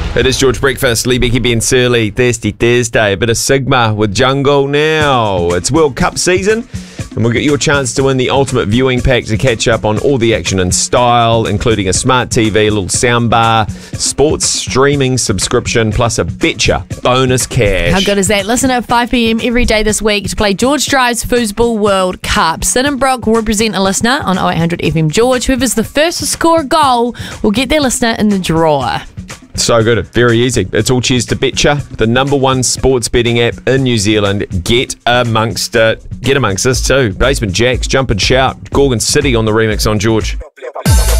It is George Breakfast, Lee Becky Ben Surly, Thirsty Thursday. A bit of Sigma with Jungle now. It's World Cup season, and we'll get your chance to win the ultimate viewing pack to catch up on all the action and style, including a smart TV, a little soundbar, sports streaming subscription, plus a Betcha bonus cash. How good is that? Listen at 5 p.m. every day this week to play George Drive's Foosball World Cup. Sid and Brock will represent a listener on 0800 FM George. Whoever's the first to score a goal will get their listener in the draw. So good. Very easy. It's all cheers to Betcha, the #1 sports betting app in New Zealand. Get amongst it. Get amongst us too. Basement Jacks, Jump and Shout, Gorgon City on the remix on George.